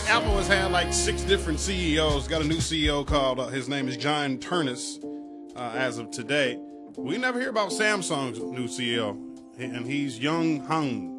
Apple has had like 6 different CEOs. Got a new CEO called, his name is John Ternus, as of today. We never hear about Samsung's new CEO, and he's Young Hung.